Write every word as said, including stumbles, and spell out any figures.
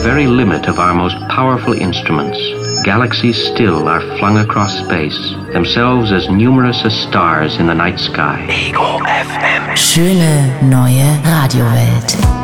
very limit of our most powerful instruments, galaxies still are flung across space, themselves as numerous as stars in the night sky. Ego F M. Schöne neue Radiowelt.